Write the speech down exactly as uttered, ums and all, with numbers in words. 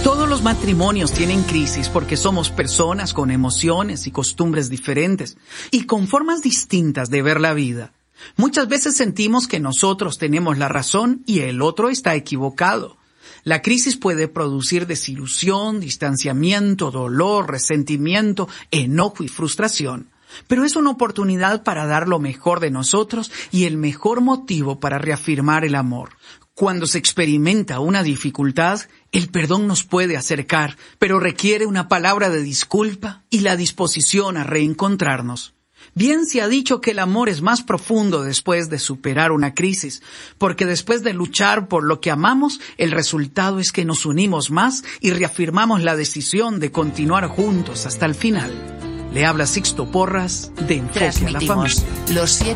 Todos los matrimonios tienen crisis porque somos personas con emociones y costumbres diferentes y con formas distintas de ver la vida. Muchas veces sentimos que nosotros tenemos la razón y el otro está equivocado. La crisis puede producir desilusión, distanciamiento, dolor, resentimiento, enojo y frustración. Pero es una oportunidad para dar lo mejor de nosotros y el mejor motivo para reafirmar el amor. Cuando se experimenta una dificultad, el perdón nos puede acercar, pero requiere una palabra de disculpa y la disposición a reencontrarnos. Bien se ha dicho que el amor es más profundo después de superar una crisis, porque después de luchar por lo que amamos, el resultado es que nos unimos más y reafirmamos la decisión de continuar juntos hasta el final. Le habla Sixto Porras de Enfoque a la Familia. Los siete